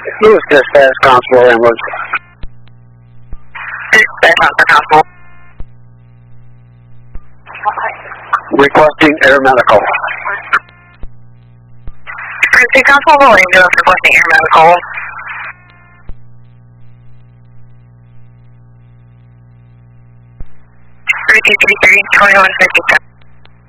Lewis Dispatch, Constable Ambulance. Dispatch, Constable. Requesting air medical. Princeton Constable Ambulance requesting air medical. 3233, 2157.